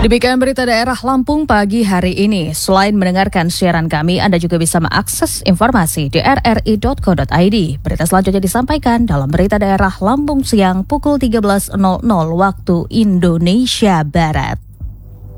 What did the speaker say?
Demikian berita daerah Lampung pagi hari ini. Selain mendengarkan siaran kami, Anda juga bisa mengakses informasi di rri.co.id. Berita selanjutnya disampaikan dalam berita daerah Lampung siang pukul 13.00 waktu Indonesia Barat.